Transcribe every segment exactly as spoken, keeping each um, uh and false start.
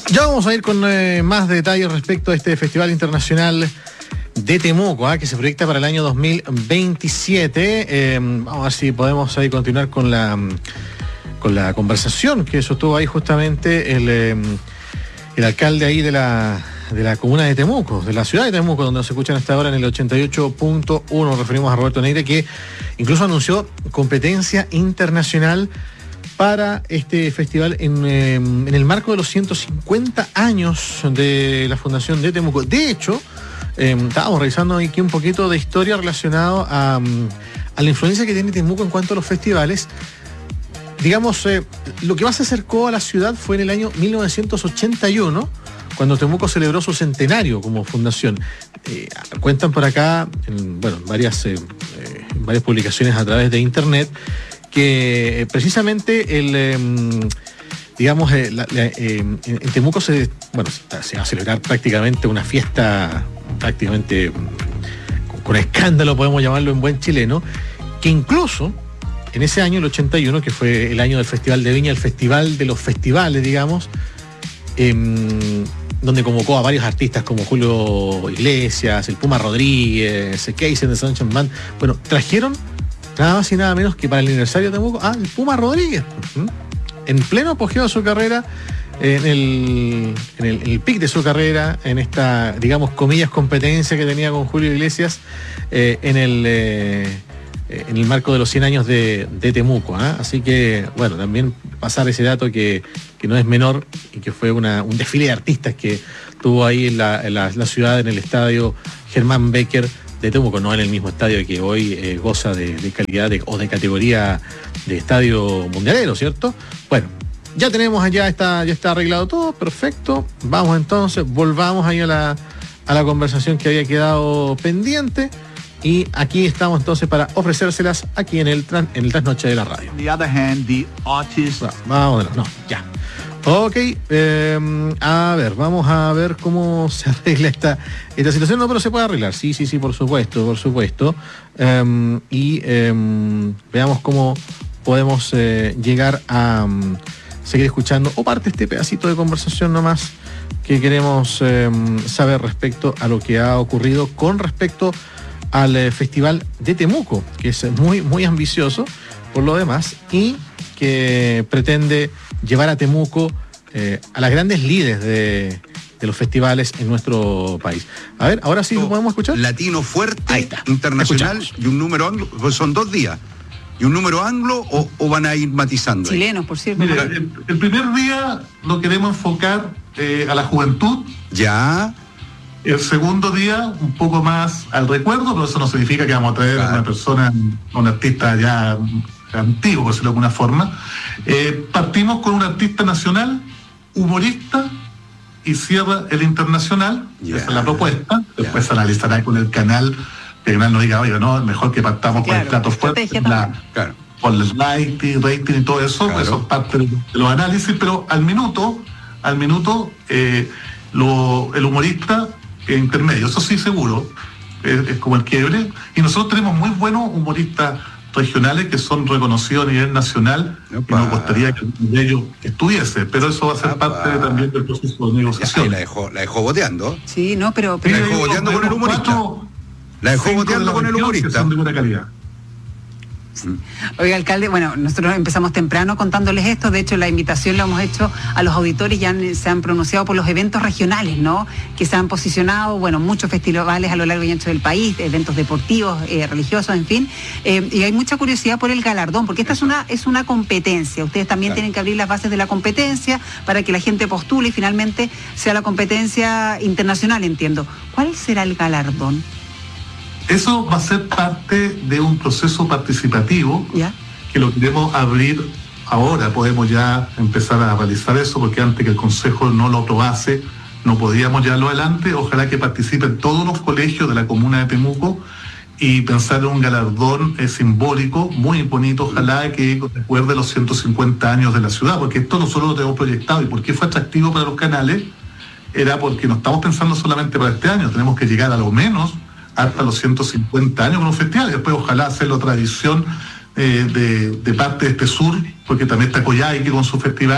Ya vamos a ir con eh, más detalles respecto a este Festival Internacional de Temuco, ¿eh? que se proyecta para el año dos mil veintisiete. Eh, vamos a ver si podemos ahí continuar con la con la conversación que sostuvo ahí justamente el, eh, el alcalde ahí de la, de la comuna de Temuco, de la ciudad de Temuco, donde nos escuchan hasta ahora en el ochenta y ocho punto uno. Nos referimos a Roberto Neire, que incluso anunció competencia internacional para este festival en, eh, en el marco de los ciento cincuenta años de la fundación de Temuco. De hecho, eh, estábamos revisando aquí un poquito de historia relacionado a, a la influencia que tiene Temuco en cuanto a los festivales. Digamos, eh, lo que más se acercó a la ciudad fue en el año mil novecientos ochenta y uno, cuando Temuco celebró su centenario como fundación. Eh, cuentan por acá, en, bueno, varias, eh, eh, varias publicaciones a través de internet, que eh, precisamente el, eh, digamos, eh, la, la, eh, en, en Temuco se, bueno, se va a celebrar prácticamente una fiesta, prácticamente con, con escándalo, podemos llamarlo en buen chileno, que incluso en ese año, el ochenta y uno, que fue el año del Festival de Viña, el festival de los festivales, digamos, eh, donde convocó a varios artistas como Julio Iglesias, el Puma Rodríguez, el Casey and the Sunshine Band. Bueno, trajeron nada más y nada menos que para el aniversario de Temuco a el Puma Rodríguez, ¿Mm? en pleno apogeo de su carrera, en el, en el, en el pic de su carrera, en esta, digamos, comillas, competencia que tenía con Julio Iglesias, eh, en el eh, en el marco de los cien años de, de Temuco, ¿eh? Así que, bueno, también pasar ese dato que, que no es menor y que fue una, un desfile de artistas que tuvo ahí en la, en la, la ciudad, en el estadio Germán Becker de Temuco, no en el mismo estadio que hoy eh, goza de, de calidad de, o de categoría de estadio mundialero, ¿cierto? Bueno, ya tenemos allá, está, ya está arreglado todo, perfecto. Vamos entonces, volvamos ahí a la, a la conversación que había quedado pendiente. Y aquí estamos entonces para ofrecérselas aquí en el, tran, en el Trasnoche de la Radio. On the other hand, the artist... Vamos, no, ya. Ok, eh, a ver, vamos a ver cómo se arregla esta, esta situación. No, pero se puede arreglar, sí, sí, sí, por supuesto, por supuesto. Eh, y eh, veamos cómo podemos eh, llegar a um, seguir escuchando, o parte de este pedacito de conversación nomás que queremos eh, saber respecto a lo que ha ocurrido con respecto al eh, Festival de Temuco, que es muy, muy ambicioso por lo demás y que pretende llevar a Temuco eh, a las grandes líderes de, de los festivales en nuestro país. A ver, ahora sí lo podemos escuchar. Latino fuerte, internacional y un número anglo, pues son dos días. ¿Y un número anglo o, o van a ir matizando? Chilenos, por cierto. Mire, el, el primer día lo queremos enfocar eh, a la juventud. Ya. El segundo día, un poco más al recuerdo, pero eso no significa que vamos a traer claro. a una persona, a un artista ya antiguo, por decirlo de alguna forma. Eh, partimos con un artista nacional, humorista, y cierra el internacional. Yeah. Esa es la propuesta. Después yeah. se analizará con el canal, que el canal nos diga, oye, no, mejor que partamos claro, con el plato fuerte, la, claro. por el rating, rating y todo eso, claro. eso es parte de los análisis, pero al minuto, al minuto, eh, lo, el humorista intermedio, eso sí seguro, es, es como el quiebre, y nosotros tenemos muy buenos humoristas regionales que son reconocidos a nivel nacional. Opa. Y nos gustaría que de ellos estuviese, pero eso va a ser Opa. parte también del proceso de negociación. Ya, la dejó, la dejó boteando. Sí, no, pero... pero la dejó boteando con el humorista. La dejó boteando con el humorista. Que son de buena calidad. Oiga, alcalde, bueno, nosotros empezamos temprano contándoles esto. De hecho, la invitación la hemos hecho a los auditores, ya han, se han pronunciado por los eventos regionales, ¿no? Que se han posicionado, bueno, muchos festivales a lo largo y ancho del país, eventos deportivos, eh, religiosos, en fin. Eh, y hay mucha curiosidad por el galardón, porque esta es una, es una competencia. Ustedes también claro. tienen que abrir las bases de la competencia para que la gente postule y finalmente sea la competencia internacional, entiendo. ¿Cuál será el galardón? Eso va a ser parte de un proceso participativo ¿Ya? que lo queremos abrir ahora. Podemos ya empezar a realizar eso, porque antes que el Consejo no lo aprobase, no podíamos llevarlo adelante. Ojalá que participen todos los colegios de la comuna de Temuco y pensar en un galardón eh, simbólico, muy bonito, ojalá que recuerde los ciento cincuenta años de la ciudad, porque esto nosotros lo tenemos proyectado. ¿Y por qué fue atractivo para los canales? Era porque no estamos pensando solamente para este año, tenemos que llegar a lo menos hasta los ciento cincuenta años con un festival, y después ojalá hacerlo tradición eh, de, de parte de este sur, porque también está Coyhaique con su festival,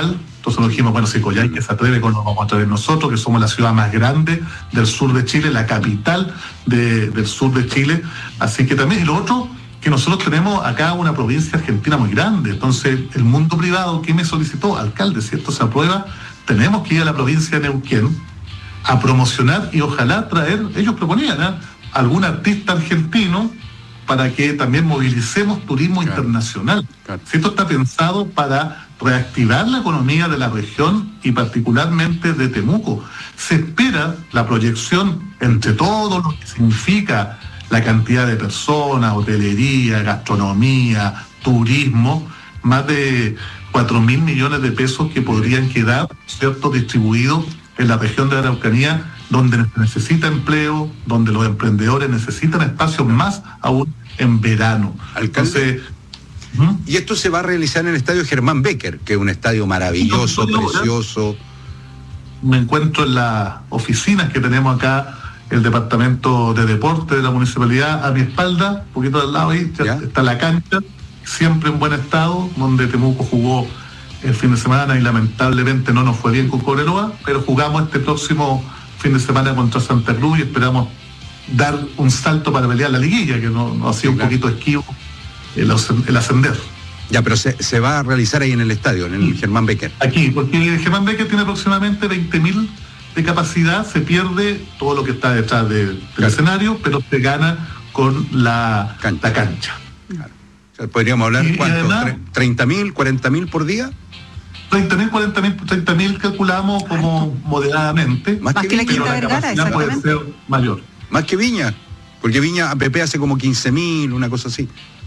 Entonces nos dijimos, bueno, si Coyhaique se atreve, con lo vamos a traer nosotros, que somos la ciudad más grande del sur de Chile, la capital de, del sur de Chile. Así que también, y lo otro, que nosotros tenemos acá una provincia argentina muy grande. Entonces, el mundo privado, ¿qué me solicitó? Alcalde, si esto se aprueba, tenemos que ir a la provincia de Neuquén a promocionar y ojalá traer, ellos proponían, ¿eh?, algún artista argentino para que también movilicemos turismo claro. internacional. Claro. Si esto está pensado para reactivar la economía de la región y particularmente de Temuco. Se espera la proyección entre todo lo que significa la cantidad de personas, hotelería, gastronomía, turismo, más de cuatro mil millones de pesos que podrían quedar, ¿cierto?, distribuidos en la región de Araucanía, donde se necesita empleo, donde los emprendedores necesitan espacios más aún en verano. Alcalde, Entonces, ¿hmm? y esto se va a realizar en el estadio Germán Becker, que es un estadio maravilloso, yo, yo, precioso. Me encuentro en las oficinas que tenemos acá, el departamento de deporte de la municipalidad, a mi espalda, un poquito al lado ahí, ¿ya? Está la cancha, siempre en buen estado, donde Temuco jugó el fin de semana y lamentablemente no nos fue bien con Cobreloa, pero jugamos este próximo fin de semana contra Santa Cruz y esperamos dar un salto para pelear la liguilla, que no, no ha sido sí, un claro. poquito esquivo el, el ascender. Ya, pero se, se va a realizar ahí en el estadio, en el sí. Germán Becker. Aquí, porque el Germán Becker tiene aproximadamente veinte mil de capacidad, se pierde todo lo que está detrás de, del claro. escenario, pero se gana con la cancha. La cancha. Claro. O sea, podríamos hablar, y, ¿cuánto? Y ¿treinta mil, cuarenta mil por día? treinta mil, cuarenta mil, treinta mil calculamos como moderadamente. Más, Más que, que la Quinta Vergara, exactamente. Puede ser mayor. Más que Viña, porque Viña A P P hace como quince mil, una cosa así.